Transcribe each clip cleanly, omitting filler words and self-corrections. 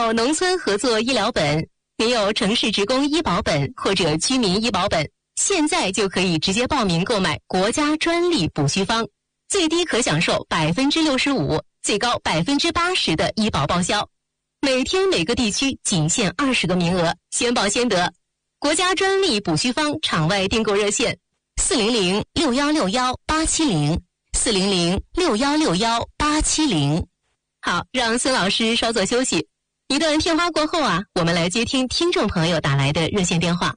有农村合作医疗本，也有城市职工医保本或者居民医保本，现在就可以直接报名购买国家专利补虚方，最低可享受65%，最高80%的医保报销。每天每个地区仅限20个名额，先报先得。国家专利补虚方场外订购热线：400-6161-870，400-6161-870。好，让孙老师稍作休息。一段片花过后啊，我们来接听听众朋友打来的热线电话。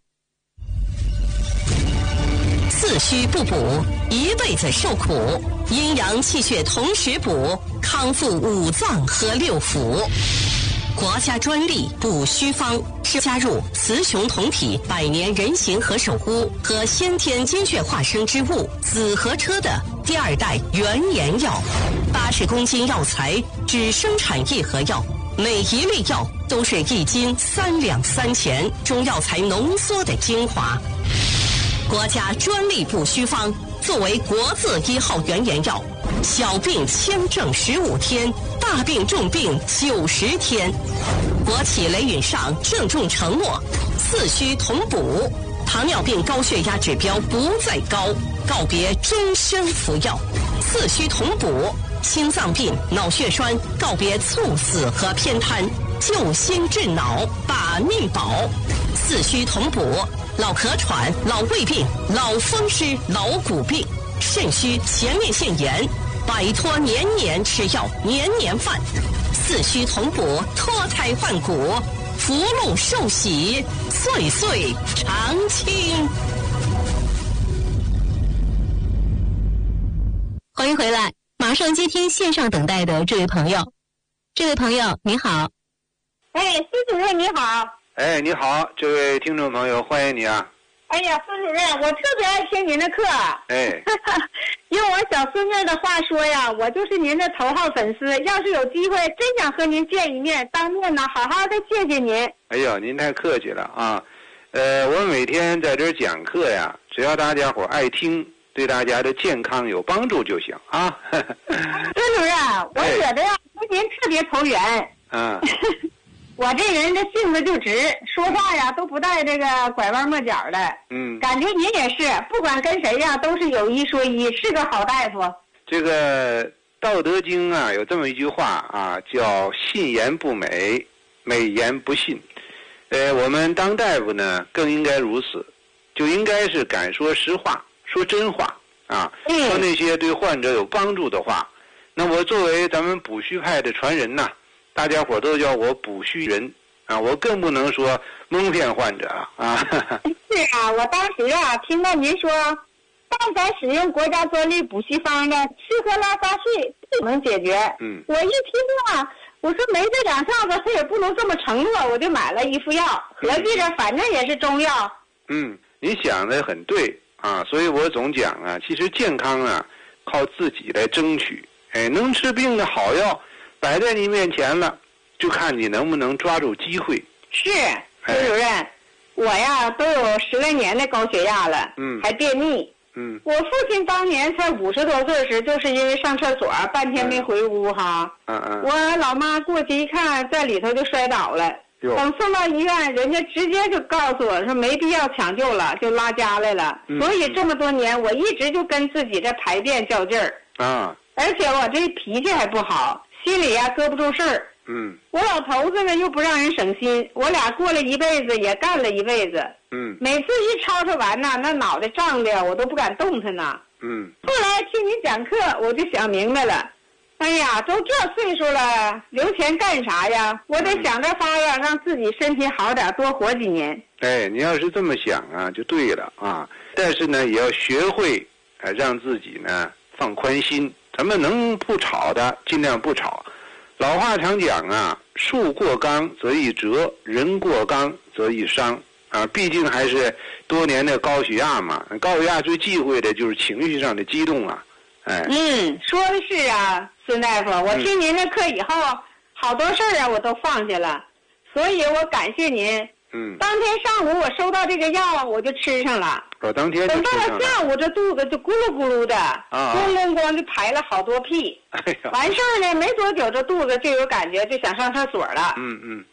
四虚不补，一辈子受苦；阴阳气血同时补，康复五脏和六腑。国家专利补虚方是加入雌雄同体百年人形和首乌和先天精血化生之物紫河车的第2代原研药，80公斤药材只生产1盒药，每一粒药都是1斤3两3钱中药材浓缩的精华。国家专利补虚方作为国字1号原研药，小病轻症15天，大病重病90天。国企雷允上郑重承诺，四虚同补，糖尿病高血压指标不再高，告别终身服药。四虚同补，心脏病、脑血栓告别猝死和偏瘫，救心治脑，把命保。四虚同补，老咳喘、老胃病、老风湿、老骨病、肾虚、前列腺炎，摆脱年年吃药、年年犯。四虚同补，脱胎换骨，福禄寿喜，岁岁常青。 欢迎回来，马上接听线上等待的这位朋友。这位朋友你好。 孙主任你好。 你好，这位听众朋友，欢迎你啊。 哎呀，孙主任，我特别爱听您的课。用我小孙女的话说呀，我就是您的头号粉丝，要是有机会真想和您见一面，当面呢好好的谢谢您。 哎呀，您太客气了啊。我每天在这儿讲课呀，只要大家伙爱听，对大家的健康有帮助就行啊。 孙主任，我觉得呀跟您特别投缘。我这人的性子就直，说话呀都不带这个拐弯抹角的。感觉您也是，不管跟谁呀都是有一说一，是个好大夫。 这个《道德经》啊有这么一句话啊，叫信言不美，美言不信。我们当大夫呢更应该如此，就应该是敢说实话，说真话啊，说那些对患者有帮助的话。那我作为咱们补虚派的传人呐，大家伙都叫我补虚人啊，我更不能说蒙骗患者啊。 是啊，我当时啊听到您说，但凡使用国家专利补虚方的，吃喝拉撒睡都能解决。我一听啊，我说没这两下子，他也不能这么承诺，我就买了一副药，合计着反正也是中药。 你想的很对啊，所以我总讲啊，其实健康啊靠自己来争取。能治病的好药摆在你面前了，就看你能不能抓住机会。 是，孙主任，我呀都有10来年的高血压了，还便秘。我父亲当年才50多岁时，就是因为上厕所半天没回屋哈。我老妈过去一看，在里头就摔倒了。等送到医院，人家直接就告诉我说没必要抢救了，就拉家来了。所以这么多年，我一直就跟自己的排便较劲儿。而且我这脾气还不好，心里呀搁不住事儿。我老头子呢又不让人省心，我俩过了一辈子，也干了一辈子。每次一吵吵完呐，那脑袋胀的我都不敢动弹呐。后来听您讲课，我就想明白了。哎呀，都这岁数了，留钱干啥呀？我得想着法呀，让自己身体好点，多活几年。 你要是这么想啊，就对了啊。但是呢，也要学会让自己呢放宽心。咱们能不吵的尽量不吵。老话常讲啊，树过刚则易折，人过刚则易伤啊。毕竟还是多年的高血压嘛，高血压最忌讳的就是情绪上的激动啊。 说的是啊，孙大夫，我听您的课以后，好多事儿啊我都放下了，所以我感谢您。当天上午我收到这个药，我就吃上了。 当天就吃上了。 等到了下午，这肚子就咕噜咕噜的，咣咣咣就排了好多屁。完事儿呢，没多久这肚子就有感觉，就想上厕所了。